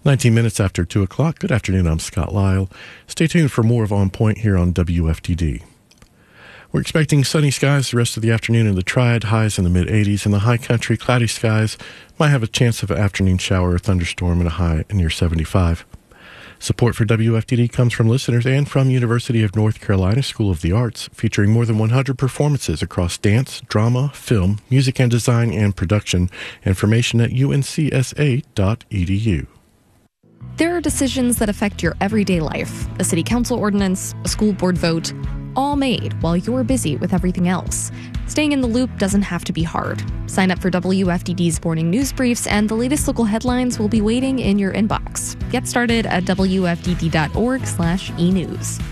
19 minutes after 2 o'clock. Good afternoon, I'm Scott Lyle. Stay tuned for more of On Point here on WFDD. We're expecting sunny skies the rest of the afternoon in the Triad, highs in the mid-80s. In the high country, cloudy skies might have a chance of an afternoon shower or thunderstorm and a high near 75. Support for WFDD comes from listeners and from University of North Carolina School of the Arts, featuring more than 100 performances across dance, drama, film, music and design, and production. Information at uncsa.edu. There are decisions that affect your everyday life. A city council ordinance, a school board vote, all made while you're busy with everything else. Staying in the loop doesn't have to be hard. Sign up for WFDD's morning news briefs, and the latest local headlines will be waiting in your inbox. Get started at wfdd.org/enews.